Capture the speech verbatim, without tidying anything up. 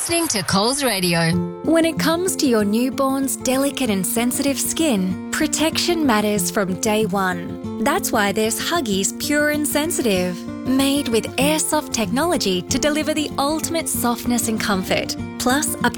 listening to Coles Radio. When it comes to your newborn's delicate and sensitive skin, protection matters from day one. That's why there's Huggies Pure and Sensitive, made with airsoft technology to deliver the ultimate softness and comfort, plus up